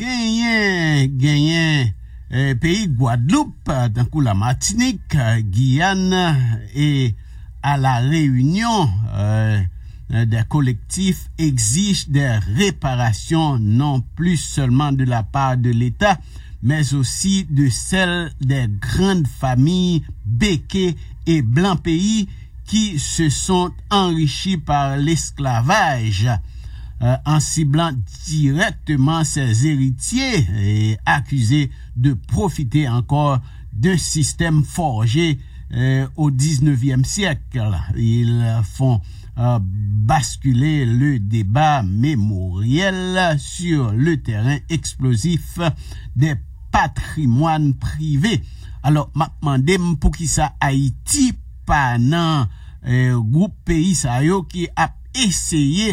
gagné pays Guadeloupe, dans coup la Martinique, Guyane et à la Réunion, des collectifs exigent des réparations non plus seulement de la part de l'État, mais aussi de celles des grandes familles béquées et blancs pays qui se sont enrichis par l'esclavage, en ciblant directement ses héritiers et accusés de profiter encore d'un système forgé au 19e siècle. Ils font basculer le débat mémoriel sur le terrain explosif des patrimoines privés. Alors, m'a demandé pour qui ça Haïti pas nan groupe pays ça yo qui a essayé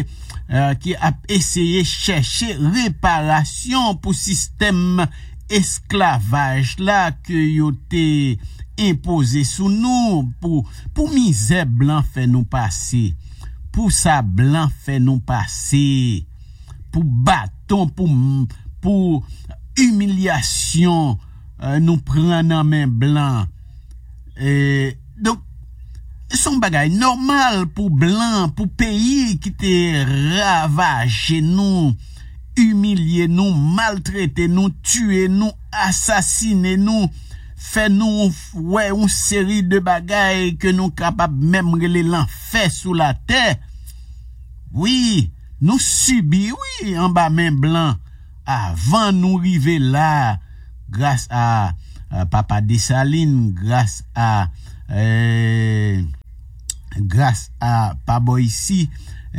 chercher réparation pour système esclavage là que yo té imposé sous nous pour misère blanc fait nous passer, pour ça blanc fait nous passer, pour bâton, pour humiliation nous prend en main blanc. Donc son bagay normal pour blanc, pour pays qui te ravagé nous, humilié nous, maltraité nous, tué nous, assassiné nous, fait nous ouais une série de bagailles que nous capable même rele l'enfer sous la terre. Oui, nous subi oui en bas main blanc avant nous arriver là grâce à Papa Dessalines, grâce à Pabo ici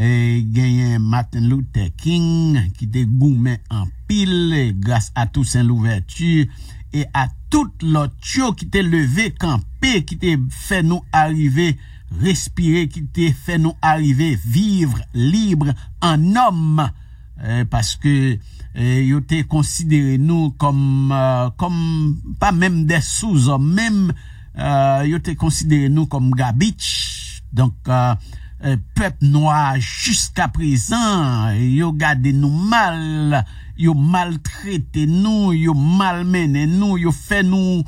gagné Martin Luther King qui te goumé en pile grâce à Toussaint Louverture et à tout l'autre chose qui te levé campé qui te fait nous arriver respirer qui te fait nous arriver vivre libre en homme parce que yo te considéré nous comme pas même des sous-hommes même yo te considéré nous comme garbage. Donc peuple noir jusqu'à présent yo gardé nous mal, yo maltraité nous, yo malmené nous, yo fait nous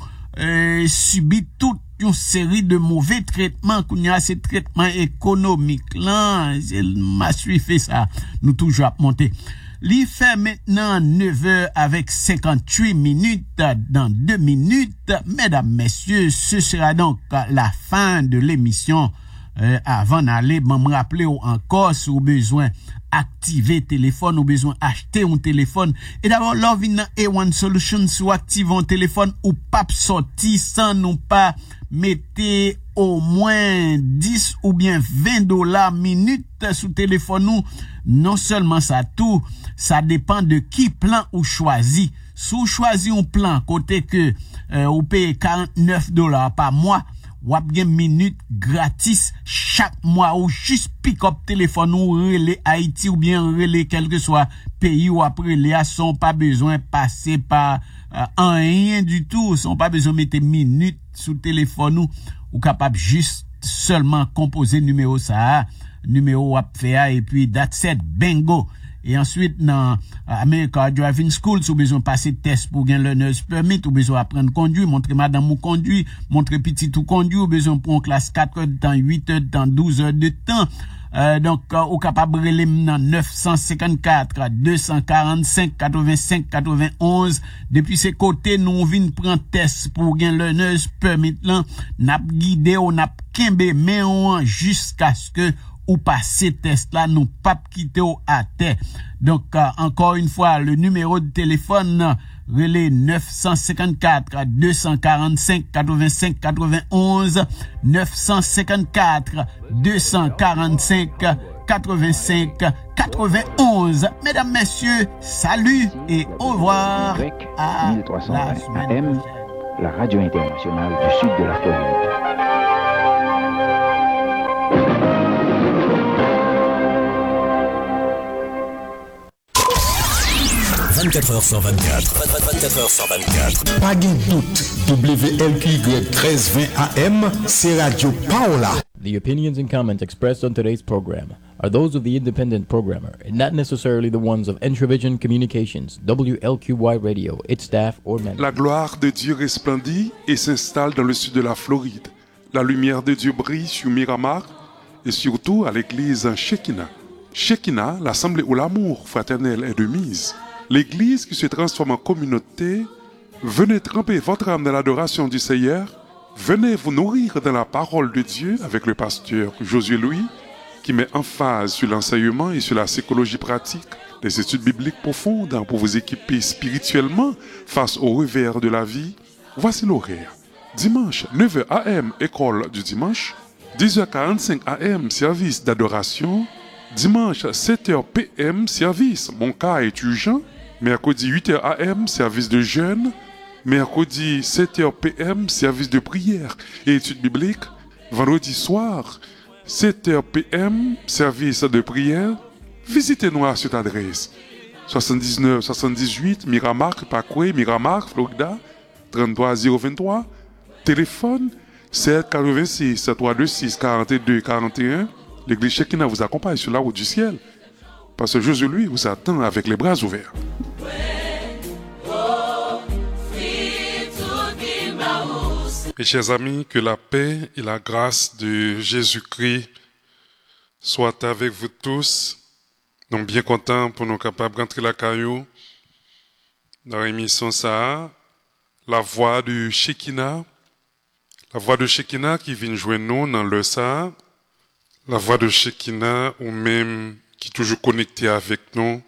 subir toute une série de mauvais traitements qu'on y a ces traitements économiques là, m'a suivi ça nous toujours à monter. Li fait maintenant 9h avec 58 minutes. Dans 2 minutes, mesdames, messieurs, ce sera donc la fin de l'émission. Avant d'aller, me rappeler encore si vous avez besoin activer téléphone ou besoin acheter un téléphone. Et d'abord, love in A1 Solutions, ou activer un téléphone ou pas sorti sans nous pas mettez au moins 10 ou bien $20 minute sous téléphone nous. Non seulement ça tout, ça dépend de qui plan ou choisi. Si vous choisissez un plan côté que vous payez $49 par mois, ou avez une minute gratis chaque mois ou juste pick up téléphone ou relais Haïti ou bien relais quel que soit pays ou après les sont pas besoin passer par rien du tout, sont pas besoin mettre minute sous téléphone ou capable juste seulement composer numéro ça, numéro à faire et puis that's it, bingo. Et ensuite, dans America Driving School, si vous besoin passer test pour gagner learner's permit, ou besoin apprendre conduire, montrer madame ou conduire, montrer petit ou conduire, ou besoin pour une classe 4 heures de temps, 8 heures de temps, 12 heures de temps. Donc, au capable relais dans 954, 245, 85, 91. Depuis ces côtés, nous venons prendre test pour gagner learner's permit là, n'a guidé ou n'a kembe, mais on jusqu'à ce que ou passer test là nous pas quitter au à terre. Donc encore une fois le numéro de téléphone relais 954 245 85 91 954 245 85 91. Mesdames, messieurs, salut et au revoir à la semaine AM, la radio internationale du sud de la Floride. 24h sur 24. 24h sur 24. Pas de doute. WLQY 1320 AM, c'est Radio Paola. The opinions and comments expressed on today's program are those of the independent programmer and not necessarily the ones of Entravision Communications, WLQY Radio, its staff, or management. La gloire de Dieu resplendit et s'installe dans le sud de la Floride. La lumière de Dieu brille sur Miramar et surtout à l'église Shekinah. Shekinah, l'assemblée où l'amour fraternel est de mise. L'église qui se transforme en communauté. Venez tremper votre âme dans l'adoration du Seigneur. Venez vous nourrir dans la parole de Dieu avec le pasteur Josué Louis, qui met emphase sur l'enseignement et sur la psychologie pratique, des études bibliques profondes pour vous équiper spirituellement face au revers de la vie. Voici l'horaire. Dimanche, 9h AM, école du dimanche. 10h45 AM, service d'adoration. Dimanche, 7h PM, service Mon cas est urgent. Mercredi, 8h AM, service de jeûne. Mercredi, 7h PM, service de prière et études bibliques. Vendredi soir, 7h PM, service de prière. Visitez-nous à cette adresse. 79 78 Miramar, Parkway, Miramar, Florida, 33023. Téléphone 786 326 42 41. L'église Shekinah vous accompagne sur la route du ciel. Parce que Jésus, lui, vous attend avec les bras ouverts. Mes chers amis, que la paix et la grâce de Jésus-Christ soient avec vous tous. Donc, bien content pour nous capables d'entrer la caillou dans l'émission ça, la voix de Shekinah. La voix de Shekinah qui vient joindre nous dans le ça. La voix de Shekinah ou même qui est toujours connecté avec nous.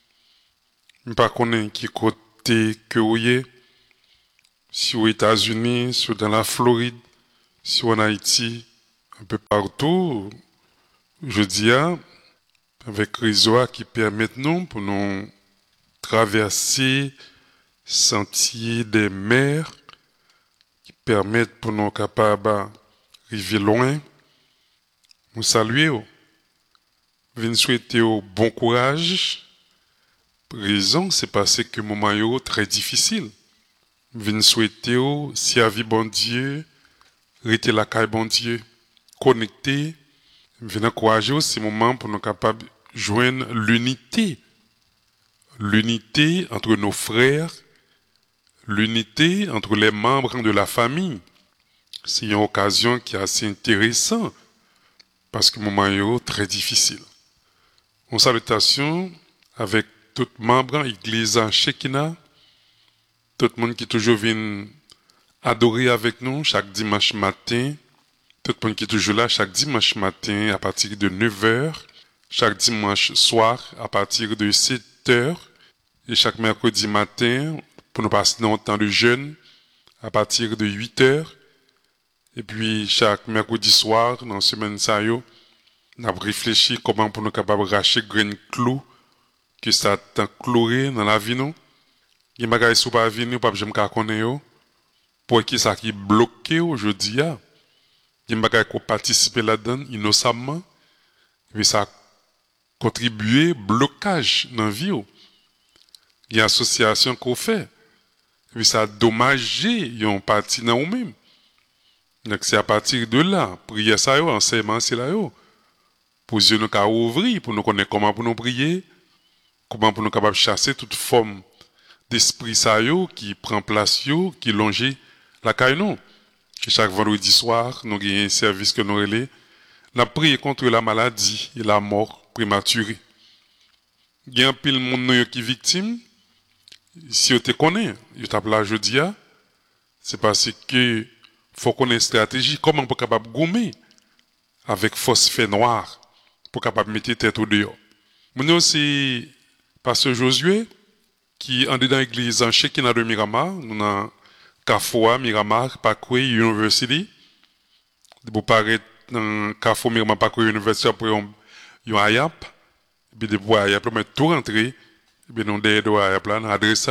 Pas qu'on qui côté que vous êtes. Si aux États-Unis, si dans la Floride, si en Haïti, un peu partout, je dis avec réseau qui permet nous pour nous traverser sentiers des mers, qui permettent pour nous capables d'arriver loin. Nous saluons, nous souhaitons bon courage. Raison, c'est parce que le moment est très difficile. Nous souhaitons servir bon Dieu, rester la caille bon Dieu, connecter. Nous encourager ce moment pour nous capables de joindre l'unité. L'unité entre nos frères, l'unité entre les membres de la famille. C'est une occasion qui est assez intéressante parce que le moment est très difficile. En salutation avec tout membre de l'église Shekinah, tout le monde qui toujours vient adorer avec nous chaque dimanche matin, tout le monde qui est toujours là chaque dimanche matin à partir de 9h, chaque dimanche soir à partir de 7h, et chaque mercredi matin, pour nous passer dans le temps de jeûne, à partir de 8h, et puis chaque mercredi soir, dans la semaine ça yo, on a réfléchi comment pour nous capables de racher grain clou que ça t'a cloué dans la vie nous. Il m'a gagné sous pas venir pas j'aime ka connait yo pour qui ça qui bloqué aujourd'hui a. Il m'a gagné participer là-dedans innocemment et ça contribuer blocage dans vie yo. Il y a association qu'on fait et puis ça dommagé yon parti dans ou même. Donc c'est à partir de là, prier ça yo, enseignement c'est là yo. Pour Dieu nous ka ouvrir pour nous connaître comment pour nous prier, comment pour nous capable chasser toute forme d'esprit ça yo qui prend place yo, qui longe la caille nous. Chaque vendredi soir, nous avons un service que nous relais. Nous prions contre la maladie et la mort prématurée. Il y a un pile monde qui est victime. Si vous te connaissez, vous t'appelez là jeudi, c'est parce que faut qu'on ait une stratégie. Comment pour capable gommer avec phosphate noir pour capable mettre tête au dehors. Nous aussi pasteur Josué qui est dans l'église en Shekinah de Miramar, nous avons Carrefour, Miramar, Parkway University. Vous paraître dans Carrefour, Miramar, Parkway University après un AYAP. Et puis depuis AYAP, on met tout rentré. Et puis nous avons AYAP là, adresse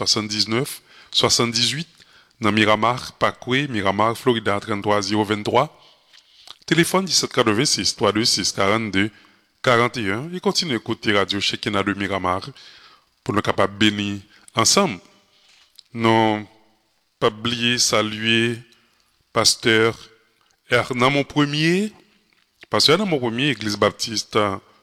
79 78 dans Miramar, Parkway, Miramar, Florida 33023. Téléphone 1786 326 42 41. Et continue à écouter Radio Shekinah de Miramar pour nous capables de bénir ensemble. Non, pas oublier, saluer, pasteur Hernan mon premier, pasteur Hernan mon premier, Église Baptiste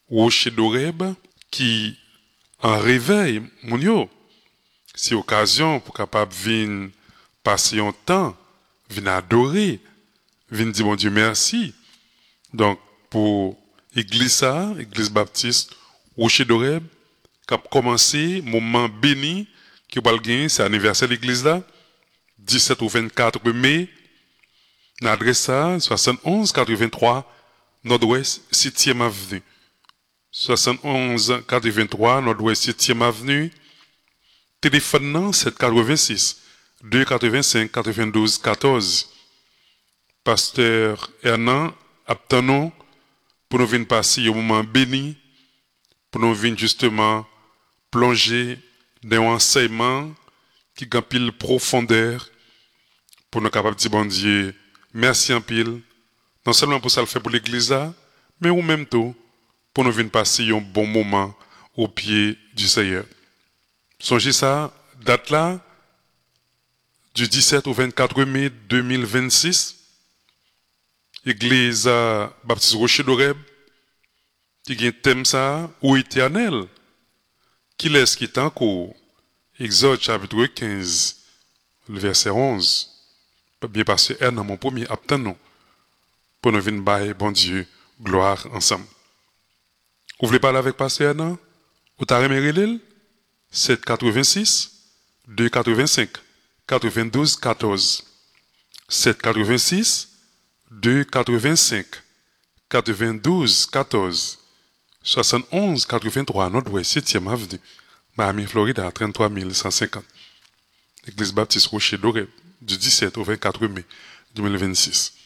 Rocher d'Oreb qui en réveille mon yo. C'est occasion pour capable venir passer un temps, venir adorer, venir dire mon Dieu merci. Donc pour église baptiste Rocher d'Oreb qui a commencé moment béni qui va gagner c'est anniversaire de l'église là 17 ou 24 mai l'adresse 71 83 Nord-Ouest 7e avenue 71 83 Nord-Ouest 7e avenue téléphone non 786 285 92 14 pasteur Hernan Abtanon pour nous venir passer au moment béni pour nous venir justement plonger dans un enseignement qui a pile profondeur pour nous capables de dire bon Dieu merci en pile non seulement pour ça le faire pour l'église là mais ou même tout pour nous venir passer un bon moment au pied du Seigneur. Songez ça date là du 17 au 24 mai 2026 église baptiste Rocher d'Oreb qui a un thème ça ou éternel qui laisse qui est en cours Exode chapitre 15 le verset 11 bien passé dans mon premier abtenons pour nous venir bailler bon Dieu gloire ensemble. Vous voulez parler avec pasteur Hernan ou t'as remercié l'île 786 285 92 14 786 285 92 14 71 83 Nord-Ouest 7e avenue Miami Florida 33 150 Église baptiste Rocher d'Oreb du 17 au 24 mai 2026.